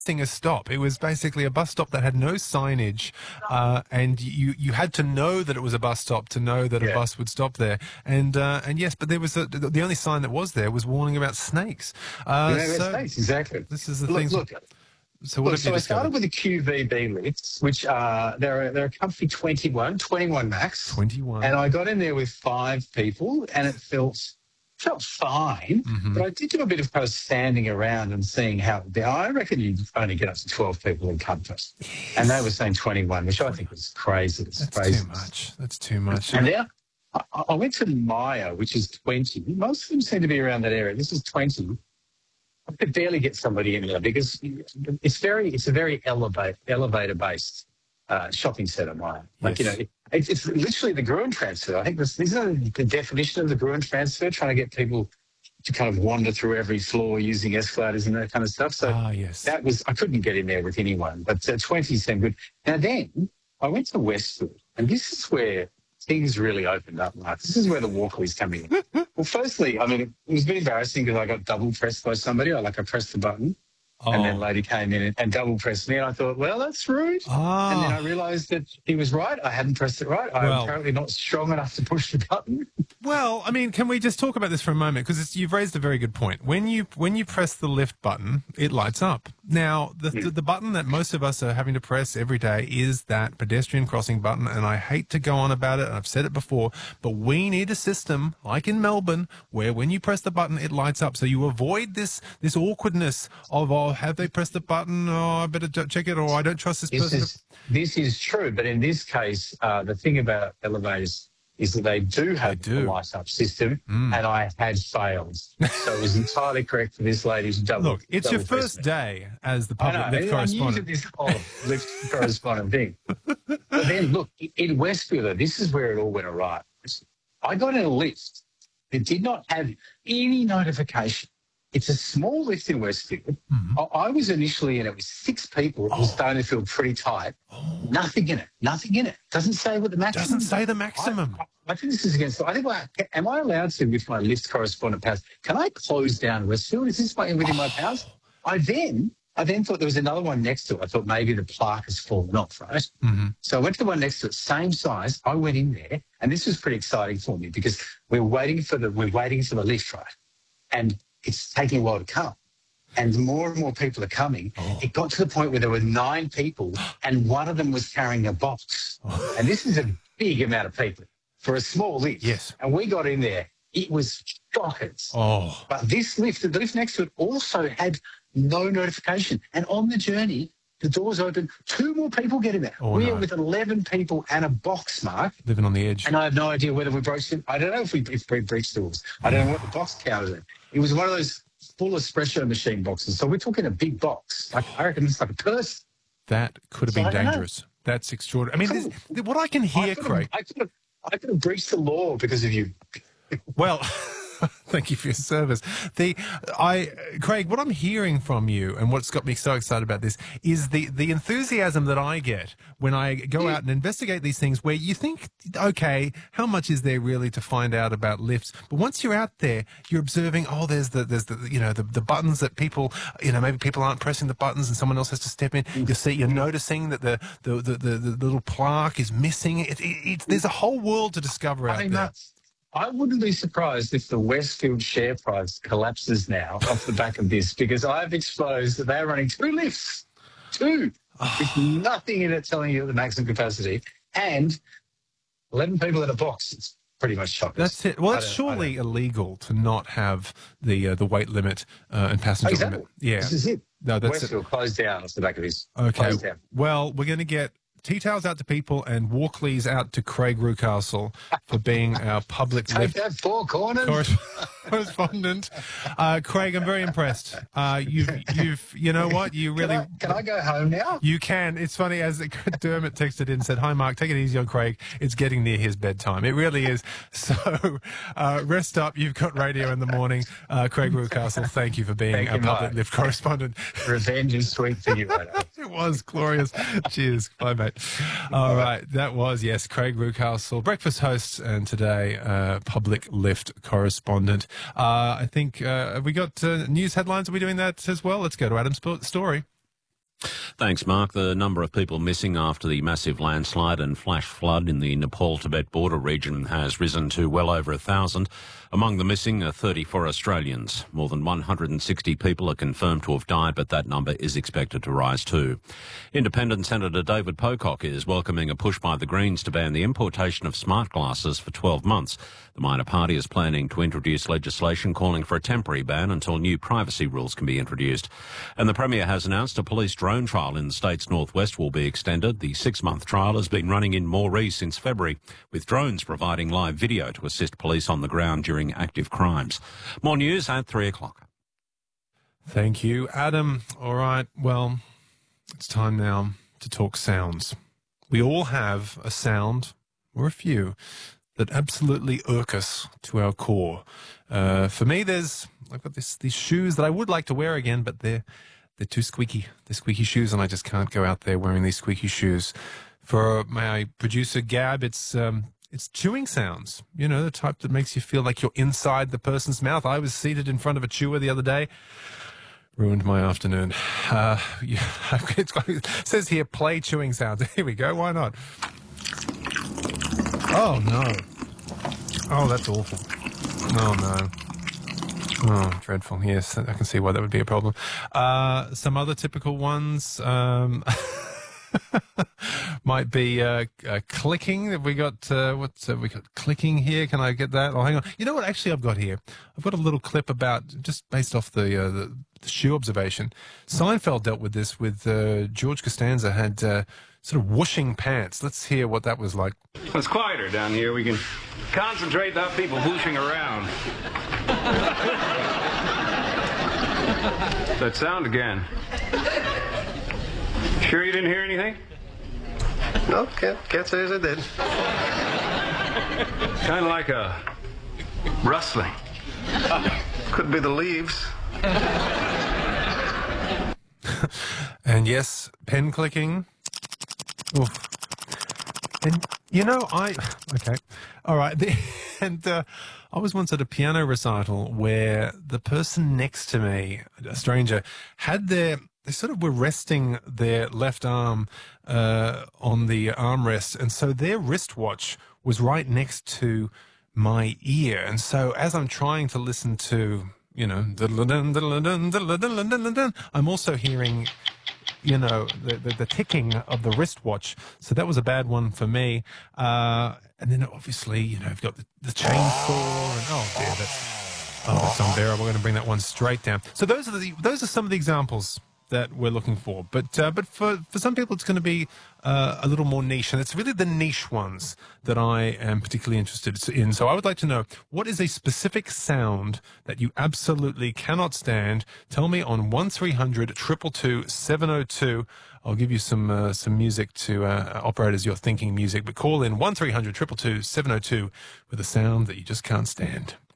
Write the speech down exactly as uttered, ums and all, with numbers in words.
a stop. It was basically a bus stop that had no signage, uh, and you you had to know that it was a bus stop to know that a Yeah. bus would stop there. And uh, and yes, but there was a, the only sign that was there was warning about snakes. Uh, You know, so States, exactly. this is the Look, things. look, So what look. have So you I discovered? started with the Q V B lifts, which are they're a, they're a comfy twenty-one, twenty-one max, Twenty-one. and I got in there with five people, and it felt felt fine. Mm-hmm. But I did do a bit of kind of standing around and seeing how. I reckon you only get up to twelve people in comfort, and they were saying twenty-one, which I think was crazy. It's That's crazy. too much. That's too much. And now I, I went to Maya, which is twenty. Most of them seem to be around that area. This is twenty. I could barely get somebody in there because it's very, it's a very elevate, elevator based uh, shopping centre, Maya. Like, Yes. you know, it, it's, it's literally the Gruen transfer. I think this, this is the definition of the Gruen transfer, trying to get people to kind of wander through every floor using escalators and that kind of stuff. So Ah, yes. that was, I couldn't get in there with anyone, but uh, twenty seemed good. Now then, I went to Westfield, and this is where things really opened up, Mark. This is where the Walkleys come in. Well, firstly, I mean, it was a bit embarrassing because I got double pressed by somebody. I like I pressed the button, Oh. and then lady came in and, and double pressed me, and I thought, well, that's rude. Ah. And then I realised that he was right. I hadn't pressed it right. I'm Well- apparently not strong enough to push the button. Well, I mean, can we just talk about this for a moment? Because you've raised a very good point. When you when you press the lift button, it lights up. Now, the, the the button that most of us are having to press every day is that pedestrian crossing button, and I hate to go on about it, and I've said it before, but we need a system like in Melbourne where when you press the button, it lights up, so you avoid this this awkwardness of, oh, have they pressed the button? Oh, I better ch- check it, or I don't trust this This person. is, this is true, but in this case, uh, the thing about elevators is that they do have They do. a light-up system, Mm. and I had failed. So it was entirely correct for this lady to double. Look, it's your double press first me. day as the I public know. lift I'm used to correspondent. this whole lift correspondent thing. But then, look, in Westfield, this is where it all went awry. I got in a lift that did not have any notification. It's a small lift in Westfield. Mm-hmm. I, I was initially in it with six people. It was starting to feel pretty tight. Nothing in it. Nothing in it. Doesn't say what the maximum Doesn't is. say the maximum. I, I think this is against. I think. I, am I allowed to, with my lift correspondent powers? Can I close down Westfield? Is this my, within my powers? I then, I then thought there was another one next to it. I thought maybe the plaque has fallen off, right? Mm-hmm. So I went to the one next to it, same size. I went in there, and this was pretty exciting for me because we're waiting for the we're waiting for the lift, right? And it's taking a while to come. And more and more people are coming. Oh. It got to the point where there were nine people, and one of them was carrying a box. Oh. And this is a big amount of people for a small lift. Yes. And we got in there. It was shockers. Oh, But this lift, the lift next to it, also had no notification. And on the journey, the doors open. Two more people get in there. Oh, we no. are with eleven people and a box, Mark. living on the edge. And I have no idea whether we broached it. I don't know if we, if we breached the rules. I don't know what the box counted in. It was one of those full espresso machine boxes. So we're talking a big box. Like, I reckon it's like a purse. That could have So been I don't know. dangerous. That's extraordinary. I mean, this, what I can I hear, could, Craig. have, I, could have, I could have breached the law because of you. Well, thank you for your service. The I, Craig, what I'm hearing from you, and what's got me so excited about this, is the the enthusiasm that I get when I go out and investigate these things. Where you think, okay, how much is there really to find out about lifts? But once you're out there, you're observing. Oh, there's the there's the you know the, the buttons that people you know maybe people aren't pressing the buttons and someone else has to step in. You see, you're noticing that the the the, the, the little plaque is missing. It, it, it, there's a whole world to discover out I mean, there. that's, I wouldn't be surprised if the Westfield share price collapses now off the back of this, because I've exposed that they're running two lifts, two, with nothing in it telling you the maximum capacity, and eleven people in a box. It's pretty much shocking. That's it. Well, I it's don't- I surely illegal to not have the uh, the weight limit uh, and passenger Exactly. limit. Yeah. This is it. No, that's it. Westfield closed down off the back of this. Okay. Closed down. Well, we're going to get tea towels out to people and Walkleys out to Craig Rucastle for being our public Take lift that four corners. corres- correspondent. Uh, Craig, I'm very impressed. Uh, you've, you've, you know what? You really. Can I, can I go home now? You can. It's funny, as Dermot texted in and said, hi, Mark, take it easy on Craig. It's getting near his bedtime. It really is. So uh, rest up. You've got radio in the morning. Uh, Craig Rucastle, thank you for being Thank our you, public Mark. lift correspondent. Revenge is sweet for you. I know. It was glorious. Cheers. Bye, mate. All right. That was, yes, Craig Rucastle, breakfast host, and today uh, public lift correspondent. Uh, I think, uh, have we got uh, news headlines? Are we doing that as well? Let's go to Adam's story. Thanks, Mark. The number of people missing after the massive landslide and flash flood in the Nepal-Tibet border region has risen to well over a thousand. Among the missing are thirty-four Australians. More than one hundred sixty people are confirmed to have died, but that number is expected to rise too. Independent Senator David Pocock is welcoming a push by the Greens to ban the importation of smart glasses for twelve months. The minor party is planning to introduce legislation calling for a temporary ban until new privacy rules can be introduced. And the Premier has announced a police drone trial in the state's northwest will be extended. The six-month trial has been running in Moree since February, with drones providing live video to assist police on the ground during active crimes. More news at three o'clock. Thank you, Adam. All right, well, it's time now to talk sounds. We all have a sound, or a few, that absolutely irk us to our core. Uh, for me, there's I've got this these shoes that I would like to wear again, but they're they're too squeaky. They're squeaky shoes, and I just can't go out there wearing these squeaky shoes. For my producer Gab, it's um, it's chewing sounds. You know, the type that makes you feel like you're inside the person's mouth. I was seated in front of a chewer the other day. Ruined my afternoon. Uh, yeah, it's got, it says here, play chewing sounds. Here we go. Why not? Oh, no. Oh, that's awful. Oh, no. Oh, dreadful. Yes, I can see why that would be a problem. Uh, some other typical ones um, might be uh, uh, clicking. Have we got, uh, what's uh, we got clicking here? Can I get that? Oh, hang on. You know what actually I've got here? I've got a little clip about, just based off the, uh, the, the shoe observation. Seinfeld dealt with this with uh, George Costanza had uh, sort of whooshing pants. Let's hear what that was like. It's quieter down here. We can concentrate without people whooshing around. That sound again. Sure you didn't hear anything? No, can't, can't say as I did. Kind of like a rustling. Could be the leaves. And yes, pen clicking. Oof. And, you know, I... Okay. All right. The, and uh, I was once at a piano recital where the person next to me, a stranger, had their... They sort of were resting their left arm uh, on the armrest, and so their wristwatch was right next to my ear. And so as I'm trying to listen to, you know, I'm also hearing, you know, the, the, the ticking of the wristwatch. So that was a bad one for me. Uh, and then obviously, you know, I've got the, the chainsaw, and oh dear, that's, oh, that's unbearable. We're going to bring that one straight down. So those are the, those are some of the examples that we're looking for. But uh, but for, for some people, it's going to be uh, a little more niche. And it's really the niche ones that I am particularly interested in. So I would like to know, what is a specific sound that you absolutely cannot stand? Tell me on one three hundred, two two two, seven oh two. I'll give you some uh, some music to uh, operate as your thinking music. But call in one three hundred, two two two, seven oh two with a sound that you just can't stand.